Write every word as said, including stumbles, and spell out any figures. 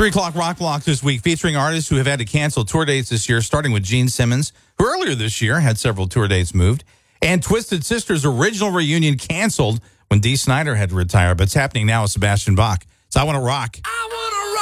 Three o'clock rock block this week featuring artists who have had to cancel tour dates this year, starting with Gene Simmons, who earlier this year had several tour dates moved, and Twisted Sister's original reunion canceled when Dee Snider had to retire, but it's happening now with Sebastian Bach. So I Want to Rock.